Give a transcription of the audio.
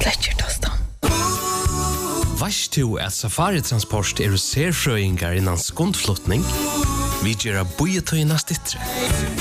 slett tostan. Vast du at Safari-transport serfrøyngar innan skundflutning? Vi gjør bøyetøyna stittre.